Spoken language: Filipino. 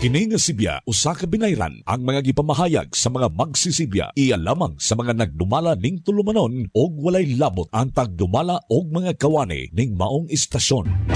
Kini nga Sibya usa ka binayran ang mga gipamahayag sa mga magsisibya iya lamang sa mga nagdumala ning tulumanon og walay labot ang tagdumala og mga kawani ning maong istasyon.